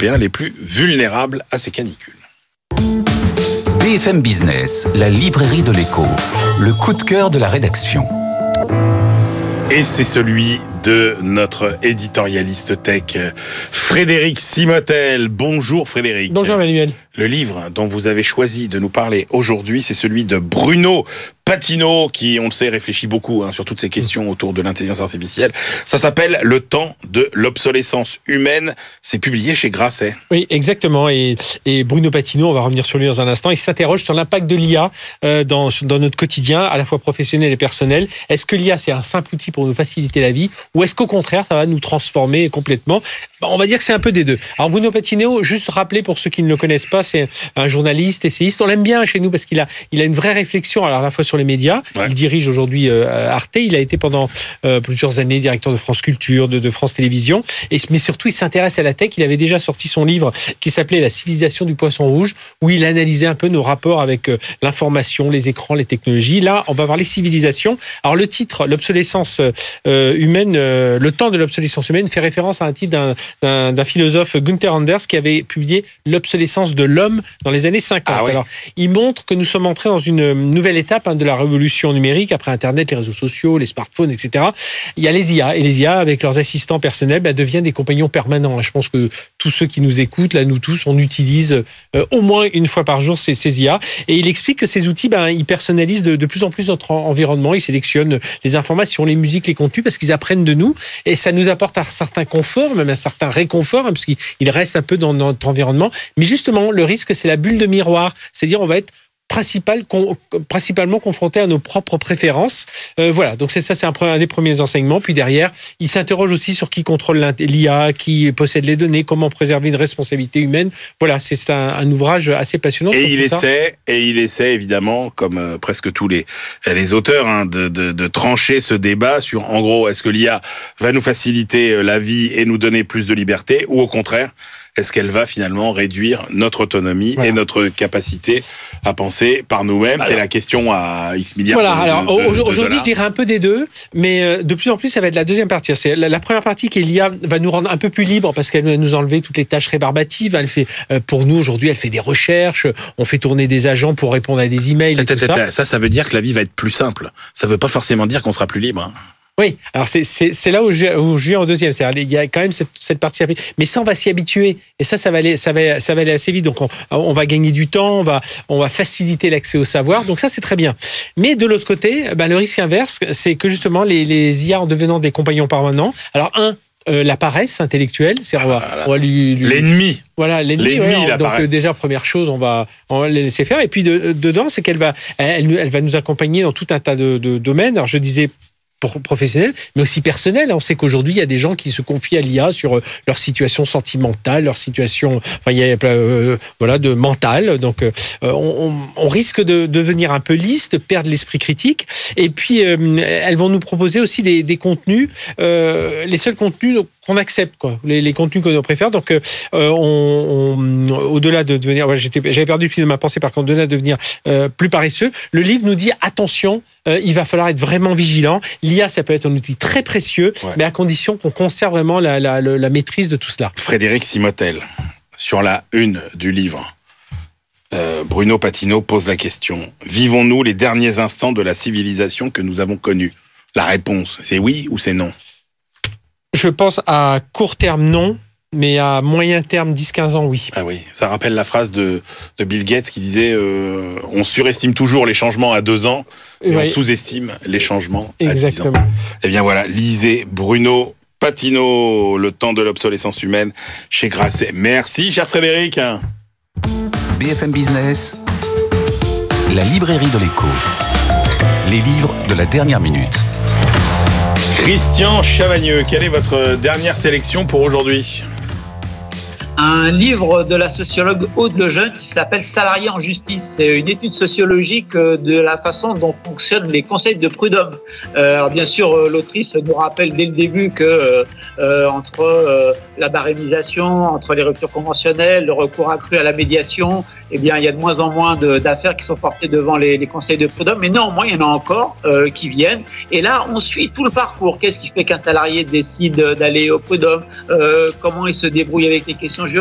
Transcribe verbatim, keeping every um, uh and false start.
Européens les plus vulnérables à ces canicules. B F M Business, la librairie de l'écho, le coup de cœur de la rédaction. Et c'est celui de notre éditorialiste tech, Frédéric Simotel. Bonjour Frédéric. Bonjour Emmanuel. Le livre dont vous avez choisi de nous parler aujourd'hui, c'est celui de Bruno Patino, qui, on le sait, réfléchit beaucoup hein, sur toutes ces questions autour de l'intelligence artificielle. Ça s'appelle « Le temps de l'obsolescence humaine ». C'est publié chez Grasset. Oui, exactement. Et, et Bruno Patino, on va revenir sur lui dans un instant, il s'interroge sur l'impact de l'I A euh, dans, dans notre quotidien, à la fois professionnel et personnel. Est-ce que l'I A, c'est un simple outil pour nous faciliter la vie, ou est-ce qu'au contraire, ça va nous transformer complètement ? Bon, on va dire que c'est un peu des deux. Alors Bruno Patino, juste rappeler pour ceux qui ne le connaissent pas, c'est un journaliste, essayiste. On l'aime bien chez nous parce qu'il a, il a une vraie réflexion, alors à la fois sur les médias. Ouais. Il dirige aujourd'hui euh, Arte. Il a été pendant euh, plusieurs années directeur de France Culture, de, de France Télévisions. Et, mais surtout, il s'intéresse à la tech. Il avait déjà sorti son livre qui s'appelait La civilisation du poisson rouge, où il analysait un peu nos rapports avec euh, l'information, les écrans, les technologies. Là, on va parler civilisation. Alors le titre, l'obsolescence euh, humaine, euh, le temps de l'obsolescence humaine, fait référence à un titre d'un, d'un, d'un philosophe, Gunther Anders, qui avait publié L'obsolescence de l'homme dans les années cinquante. Ah oui. Alors, il montre que nous sommes entrés dans une nouvelle étape hein, de la révolution numérique, après Internet, les réseaux sociaux, les smartphones, et cetera. Il y a les I A, et les I A, avec leurs assistants personnels, bah, deviennent des compagnons permanents. Je pense que tous ceux qui nous écoutent, là, nous tous, on utilise euh, au moins une fois par jour ces, ces I A. Et il explique que ces outils, bah, ils personnalisent de, de plus en plus notre environnement. Ils sélectionnent les informations, les musiques, les contenus, parce qu'ils apprennent de nous. Et ça nous apporte un certain confort, même un certain réconfort, hein, parce qu'il reste un peu dans notre environnement. Mais justement, le risque, c'est la bulle de miroir. C'est-à-dire, on va être Principal, con, principalement confronté à nos propres préférences. Euh, voilà, donc c'est ça, c'est un, un des premiers enseignements. Puis derrière, il s'interroge aussi sur qui contrôle l'I A, qui possède les données, comment préserver une responsabilité humaine. Voilà, c'est, c'est un, un ouvrage assez passionnant. Et il essaie, et il essaie évidemment, comme euh, presque tous les les auteurs, hein, de, de, de trancher ce débat sur, en gros, est-ce que l'I A va nous faciliter la vie et nous donner plus de liberté, ou au contraire, est-ce qu'elle va finalement réduire notre autonomie voilà. et notre capacité à penser par nous-mêmes ? Alors, c'est la question à X milliards voilà, de, alors, de, de, de aujourd'hui, je dirais un peu des deux, mais de plus en plus, ça va être la deuxième partie. C'est la, la première partie qui est l'I A va nous rendre un peu plus libres parce qu'elle va nous enlever toutes les tâches rébarbatives. Elle fait, pour nous, aujourd'hui, elle fait des recherches, on fait tourner des agents pour répondre à des emails et tout ça. Ça, ça veut dire que la vie va être plus simple. Ça ne veut pas forcément dire qu'on sera plus libre. Oui, alors c'est, c'est, c'est là où je, où je viens en deuxième. C'est-à-dire, il y a quand même cette, cette partie. Mais ça, on va s'y habituer. Et ça, ça va aller, ça va, ça va aller assez vite. Donc, on, on va gagner du temps, on va, on va faciliter l'accès au savoir. Donc ça, c'est très bien. Mais de l'autre côté, ben, le risque inverse, c'est que justement, les, les I A en devenant des compagnons permanents. Alors, un, Euh, la paresse intellectuelle, c'est on va, ah, on va lui, lui l'ennemi. Voilà, l'ennemi. l'ennemi ouais, la donc paresse. déjà première chose, on va, on va les laisser faire. Et puis de, dedans, c'est qu'elle va, elle, elle va nous accompagner dans tout un tas de, de domaines. Alors je disais professionnel, mais aussi personnel. On sait qu'aujourd'hui, il y a des gens qui se confient à l'I A sur leur situation sentimentale, leur situation, enfin, il y a euh, voilà, de mentale. Donc, euh, on, on risque de devenir un peu lisse, de perdre l'esprit critique. Et puis, euh, elles vont nous proposer aussi des, des contenus, euh, les seuls contenus qu'on accepte, quoi, les, les contenus que nous préfère. Donc, euh, on, on, au-delà de devenir, voilà, j'étais, j'avais perdu le fil de ma pensée, par contre, au-delà de devenir euh, plus paresseux, le livre nous dit attention, euh, il va falloir être vraiment vigilant. L'I A, ça peut être un outil très précieux, ouais. mais à condition qu'on conserve vraiment la, la, la, la maîtrise de tout cela. Frédéric Simotel, sur la une du livre, euh, Bruno Patino pose la question: vivons-nous les derniers instants de la civilisation que nous avons connue ? La réponse, c'est oui ou c'est non ? Je pense à court terme, non. Mais à moyen terme, dix à quinze ans, oui. Ah oui, ça rappelle la phrase de, de Bill Gates qui disait euh, « On surestime toujours les changements à deux ans et oui. on sous-estime les changements Exactement. à dix ans. » Eh bien voilà, lisez Bruno Patino, Le temps de l'obsolescence humaine, chez Grasset. Merci, cher Frédéric. B F M Business, la librairie de l'écho. Les livres de la dernière minute. Christian Chavagneux, quelle est votre dernière sélection pour aujourd'hui ? Un livre de la sociologue Aude Lejeune qui s'appelle « Salariés en justice ». C'est une étude sociologique de la façon dont fonctionnent les conseils de prud'homme. Euh, alors bien sûr, l'autrice nous rappelle dès le début que euh, entre euh, la barémisation, entre les ruptures conventionnelles, le recours accru à la médiation, eh bien, il y a de moins en moins de, d'affaires qui sont portées devant les, les conseils de prud'homme, mais néanmoins, il y en a encore euh, qui viennent. Et là, on suit tout le parcours. Qu'est-ce qui fait qu'un salarié décide d'aller au prud'homme ? euh, Comment il se débrouille avec les questions juridiques ?